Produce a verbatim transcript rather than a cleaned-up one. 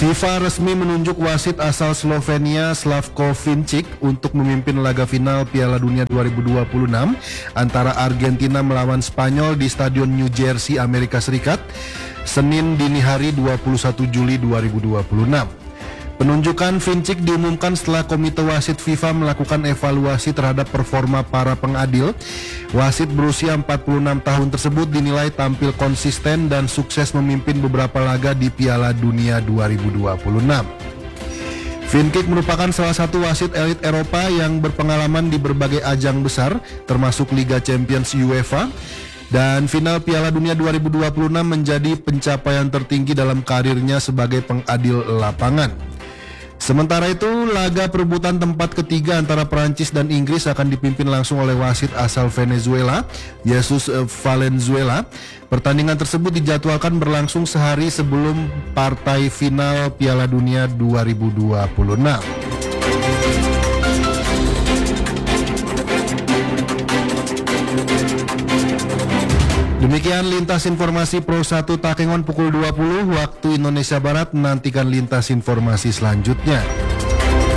FIFA resmi menunjuk wasit asal Slovenia Slavko Vincic untuk memimpin laga final Piala Dunia dua ribu dua puluh enam antara Argentina melawan Spanyol di Stadion New Jersey, Amerika Serikat, Senin dini hari dua puluh satu Juli dua ribu dua puluh enam. Penunjukan Vincic diumumkan setelah Komite Wasit FIFA melakukan evaluasi terhadap performa para pengadil. Wasit berusia empat puluh enam tahun tersebut dinilai tampil konsisten dan sukses memimpin beberapa laga di Piala Dunia dua ribu dua puluh enam. Vincic merupakan salah satu wasit elit Eropa yang berpengalaman di berbagai ajang besar, termasuk Liga Champions UEFA. Dan final Piala Dunia dua ribu dua puluh enam menjadi pencapaian tertinggi dalam karirnya sebagai pengadil lapangan. Sementara itu, laga perebutan tempat ketiga antara Prancis dan Inggris akan dipimpin langsung oleh wasit asal Venezuela, Jesus Valenzuela. Pertandingan tersebut dijadwalkan berlangsung sehari sebelum partai final Piala Dunia dua ribu dua puluh enam. Demikian lintas informasi Pro satu Takengon pukul dua puluh waktu Indonesia Barat. Nantikan lintas informasi selanjutnya.